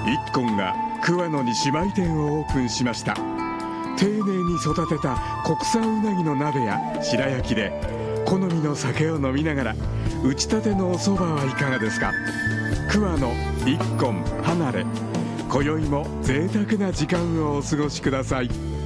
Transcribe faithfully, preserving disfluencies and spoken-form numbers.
一献が桑野に姉妹店をオープンしました。丁寧に育てた国産うなぎの鍋や白焼きで好みの酒を飲みながら打ちたてのお蕎麦はいかがですか。桑野一献離れ、今宵も贅沢な時間をお過ごしください。